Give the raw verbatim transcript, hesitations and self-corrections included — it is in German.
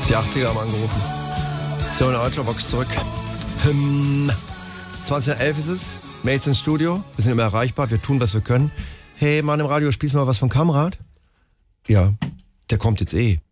Die achtziger haben angerufen. So, eine Ultravox zurück. Hm. zwanzig Uhr elf ist es. Mails ins Studio. Wir sind immer erreichbar. Wir tun, was wir können. Hey, Mann im Radio, spielst du mal was von Kamrat? Ja, der kommt jetzt eh.